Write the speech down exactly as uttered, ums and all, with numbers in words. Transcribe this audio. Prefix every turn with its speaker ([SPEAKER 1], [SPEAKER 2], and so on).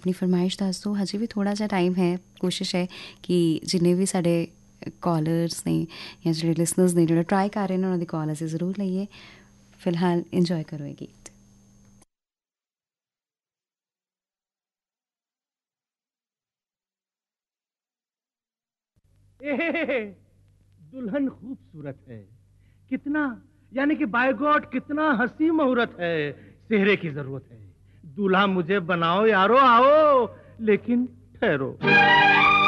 [SPEAKER 1] अपनी फरमाइश दस दो, हजे भी थोड़ा सा टाइम है। कोशिश है कि जिन्ने भी साढ़े कॉलर्स ने या जो लिसनर्स ने जो ट्राई कर रहे हैं उन्होंने कॉल असें ज़रूर लईए। फिलहाल इंजॉय करो ये गीत।
[SPEAKER 2] दुल्हन खूबसूरत है कितना, यानी कि बाय गॉड कितना हंसी मुहूर्त है। सेहरे की जरूरत है, दूल्हा मुझे बनाओ यारो, आओ लेकिन ठहरो।